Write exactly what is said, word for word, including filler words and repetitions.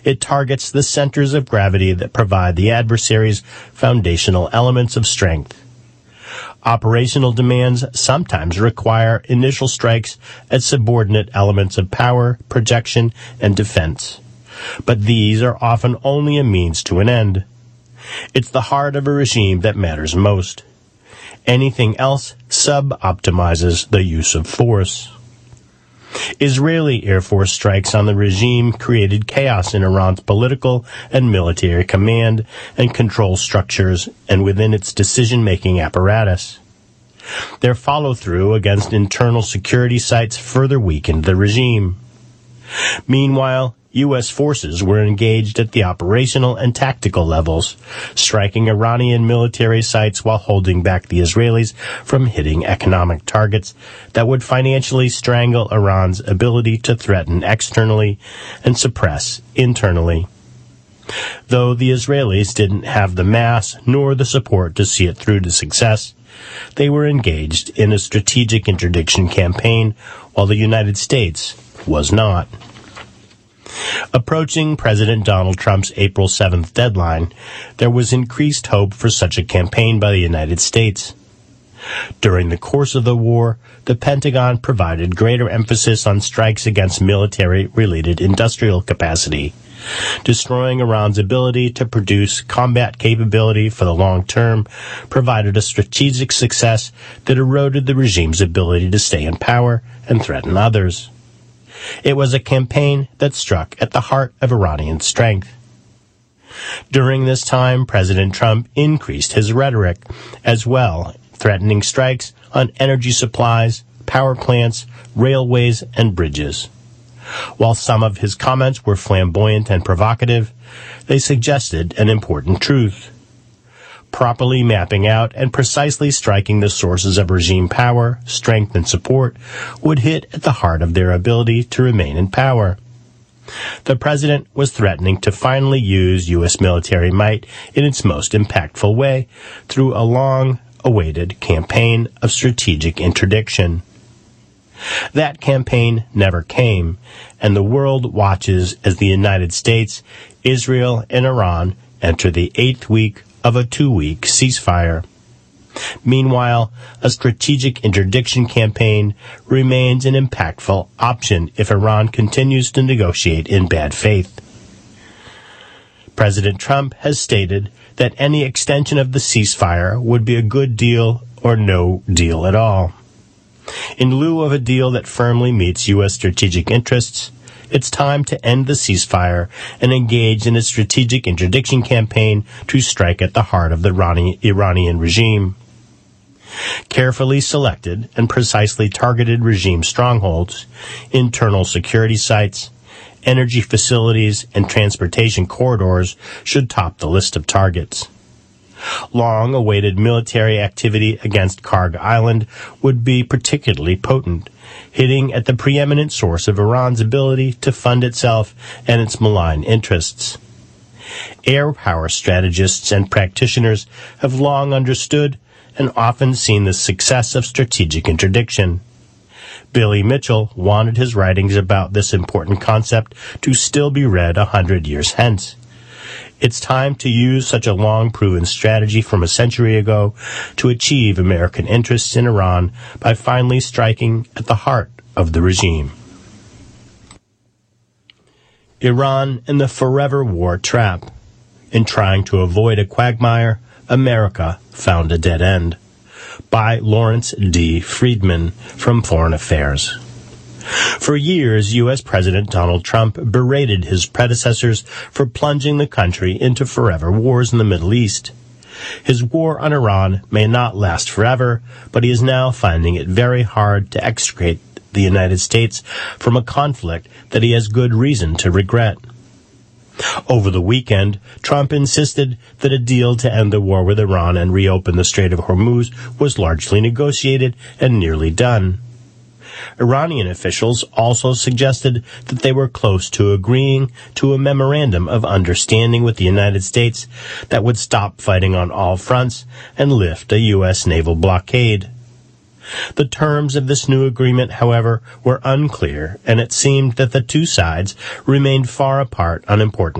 It targets the centers of gravity that provide the adversary's foundational elements of strength. Operational demands sometimes require initial strikes at subordinate elements of power, projection, and defense. But these are often only a means to an end. It's the heart of a regime that matters most. Anything else sub-optimizes the use of force. Israeli Air Force strikes on the regime created chaos in Iran's political and military command and control structures and within its decision-making apparatus. Their follow-through against internal security sites further weakened the regime. Meanwhile, U S forces were engaged at the operational and tactical levels, striking Iranian military sites while holding back the Israelis from hitting economic targets that would financially strangle Iran's ability to threaten externally and suppress internally. Though the Israelis didn't have the mass nor the support to see it through to success, they were engaged in a strategic interdiction campaign while the United States was not. Approaching President Donald Trump's April seventh deadline, there was increased hope for such a campaign by the United States. During the course of the war, the Pentagon provided greater emphasis on strikes against military-related industrial capacity, destroying Iran's ability to produce combat capability for the long term provided a strategic success that eroded the regime's ability to stay in power and threaten others. It was a campaign that struck at the heart of Iranian strength. During this time, President Trump increased his rhetoric as well, threatening strikes on energy supplies, power plants, railways, and bridges. While some of his comments were flamboyant and provocative, they suggested an important truth. Properly mapping out and precisely striking the sources of regime power, strength, and support would hit at the heart of their ability to remain in power. The president was threatening to finally use U S military might in its most impactful way through a long-awaited campaign of strategic interdiction. That campaign never came, and the world watches as the United States, Israel, and Iran enter the eighth week of a two-week ceasefire. Meanwhile, a strategic interdiction campaign remains an impactful option if Iran continues to negotiate in bad faith. President Trump has stated that any extension of the ceasefire would be a good deal or no deal at all. In lieu of a deal that firmly meets U S strategic interests, it's time to end the ceasefire and engage in a strategic interdiction campaign to strike at the heart of the Iranian regime. Carefully selected and precisely targeted regime strongholds, internal security sites, energy facilities, and transportation corridors should top the list of targets. Long-awaited military activity against Karg Island would be particularly potent, hitting at the preeminent source of Iran's ability to fund itself and its malign interests. Air power strategists and practitioners have long understood and often seen the success of strategic interdiction. Billy Mitchell wanted his writings about this important concept to still be read a hundred years hence. It's time to use such a long-proven strategy from a century ago to achieve American interests in Iran by finally striking at the heart of the regime. Iran and the forever war trap. In trying to avoid a quagmire, America found a dead end. By Lawrence D. Friedman from Foreign Affairs. For years, U S President Donald Trump berated his predecessors for plunging the country into forever wars in the Middle East. His war on Iran may not last forever, but he is now finding it very hard to extricate the United States from a conflict that he has good reason to regret. Over the weekend, Trump insisted that a deal to end the war with Iran and reopen the Strait of Hormuz was largely negotiated and nearly done. Iranian officials also suggested that they were close to agreeing to a memorandum of understanding with the United States that would stop fighting on all fronts and lift a U S naval blockade. The terms of this new agreement, however, were unclear, and it seemed that the two sides remained far apart on important